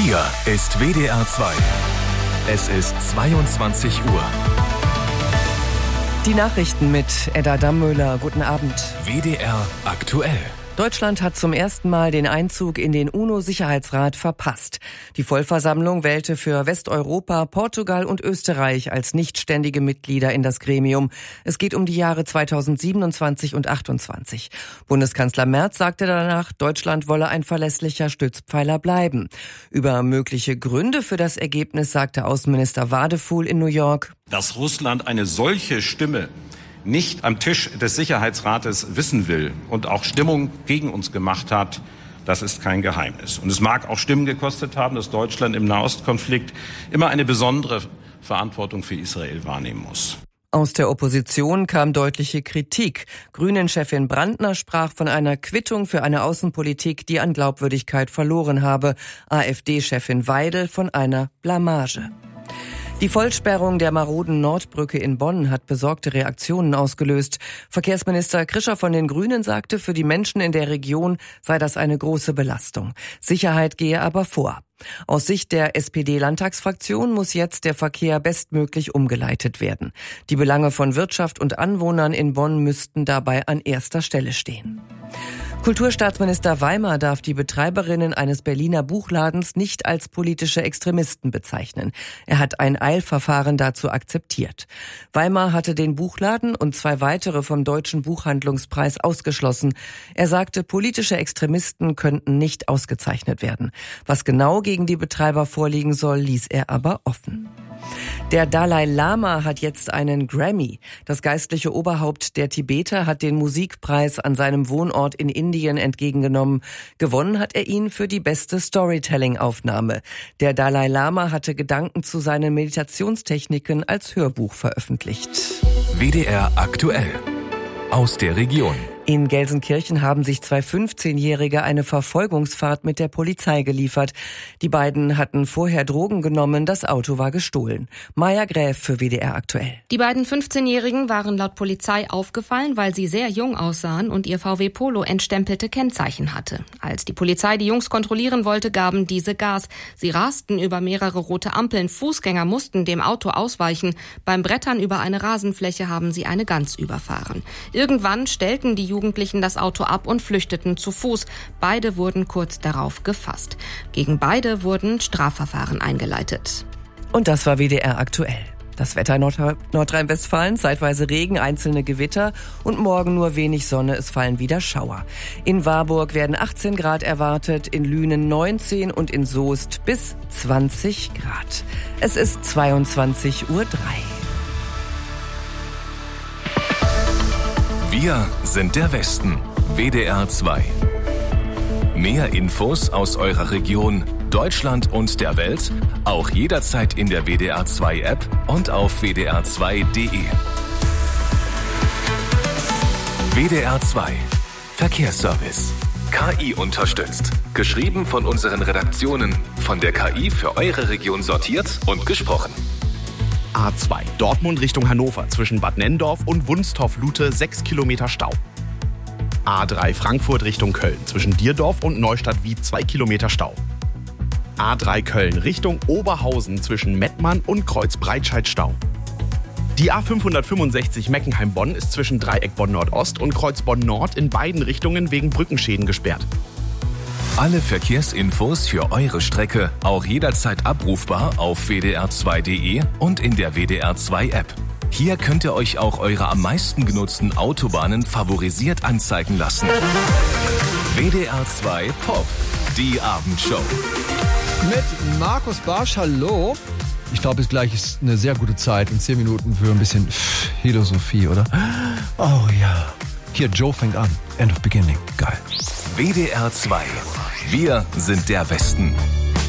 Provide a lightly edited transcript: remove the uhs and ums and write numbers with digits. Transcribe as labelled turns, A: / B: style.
A: Hier ist WDR 2. Es ist 22 Uhr.
B: Die Nachrichten mit Edda Dammöller. Guten Abend.
A: WDR aktuell.
B: Deutschland hat zum ersten Mal den Einzug in den UNO-Sicherheitsrat verpasst. Die Vollversammlung wählte für Westeuropa, Portugal und Österreich als nichtständige Mitglieder in das Gremium. Es geht um die Jahre 2027 und 2028. Bundeskanzler Merz sagte danach, Deutschland wolle ein verlässlicher Stützpfeiler bleiben. Über mögliche Gründe für das Ergebnis sagte Außenminister Wadefuhl in New York:
C: Dass Russland eine solche Stimme nicht am Tisch des Sicherheitsrates wissen will und auch Stimmung gegen uns gemacht hat, das ist kein Geheimnis. Und es mag auch Stimmen gekostet haben, dass Deutschland im Nahostkonflikt immer eine besondere Verantwortung für Israel wahrnehmen muss.
B: Aus der Opposition kam deutliche Kritik. Grünen-Chefin Brandner sprach von einer Quittung für eine Außenpolitik, die an Glaubwürdigkeit verloren habe. AfD-Chefin Weidel von einer Blamage. Die Vollsperrung der maroden Nordbrücke in Bonn hat besorgte Reaktionen ausgelöst. Verkehrsminister Krischer von den Grünen sagte, für die Menschen in der Region sei das eine große Belastung. Sicherheit gehe aber vor. Aus Sicht der SPD-Landtagsfraktion muss jetzt der Verkehr bestmöglich umgeleitet werden. Die Belange von Wirtschaft und Anwohnern in Bonn müssten dabei an erster Stelle stehen. Kulturstaatsminister Weimar darf die Betreiberinnen eines Berliner Buchladens nicht als politische Extremisten bezeichnen. Er hat ein Eilverfahren dazu akzeptiert. Weimar hatte den Buchladen und 2 weitere vom Deutschen Buchhandlungspreis ausgeschlossen. Er sagte, politische Extremisten könnten nicht ausgezeichnet werden. Was genau gegen die Betreiber vorliegen soll, ließ er aber offen. Der Dalai Lama hat jetzt einen Grammy. Das geistliche Oberhaupt der Tibeter hat den Musikpreis an seinem Wohnort in Indien entgegengenommen. Gewonnen hat er ihn für die beste Storytelling-Aufnahme. Der Dalai Lama hatte Gedanken zu seinen Meditationstechniken als Hörbuch veröffentlicht.
A: WDR aktuell. Aus der Region.
B: In Gelsenkirchen haben sich 2 15-Jährige eine Verfolgungsfahrt mit der Polizei geliefert. Die beiden hatten vorher Drogen genommen, das Auto war gestohlen. Maja Gräf für WDR aktuell.
D: Die beiden 15-Jährigen waren laut Polizei aufgefallen, weil sie sehr jung aussahen und ihr VW Polo entstempelte Kennzeichen hatte. Als die Polizei die Jungs kontrollieren wollte, gaben diese Gas. Sie rasten über mehrere rote Ampeln. Fußgänger mussten dem Auto ausweichen. Beim Brettern über eine Rasenfläche haben sie eine Gans überfahren. Irgendwann stellten die Jugendlichen das Auto ab und flüchteten zu Fuß. Beide wurden kurz darauf gefasst. Gegen beide wurden Strafverfahren eingeleitet.
B: Und das war WDR aktuell. Das Wetter in Nordrhein-Westfalen, zeitweise Regen, einzelne Gewitter und morgen nur wenig Sonne, es fallen wieder Schauer. In Warburg werden 18 Grad erwartet, in Lünen 19 und in Soest bis 20 Grad. Es ist 22:03 Uhr.
A: Wir sind der Westen. WDR 2. Mehr Infos aus eurer Region, Deutschland und der Welt, auch jederzeit in der WDR 2 App und auf wdr2.de. WDR 2. Verkehrsservice. KI unterstützt. Geschrieben von unseren Redaktionen, von der KI für eure Region sortiert und gesprochen.
E: A2 Dortmund Richtung Hannover zwischen Bad Nenndorf und Wunstorf-Lute 6 Kilometer Stau. A3 Frankfurt Richtung Köln zwischen Dierdorf und Neustadt-Wied 2 Kilometer Stau. A3 Köln Richtung Oberhausen zwischen Mettmann und Kreuz-Breitscheid Stau. Die A565 Meckenheim-Bonn ist zwischen Dreieck Bonn-Nordost und Kreuz Bonn-Nord in beiden Richtungen wegen Brückenschäden gesperrt.
A: Alle Verkehrsinfos für eure Strecke auch jederzeit abrufbar auf wdr2.de und in der WDR 2 App. Hier könnt ihr euch auch eure am meisten genutzten Autobahnen favorisiert anzeigen lassen. WDR 2 Pop, die Abendshow.
F: Mit Markus Barsch, hallo. Ich glaube, es gleich ist eine sehr gute Zeit in 10 Minuten für ein bisschen Philosophie, oder? Oh ja. Hier, Joe fängt an. End of Beginning. Geil.
A: WDR 2. Wir sind der Westen.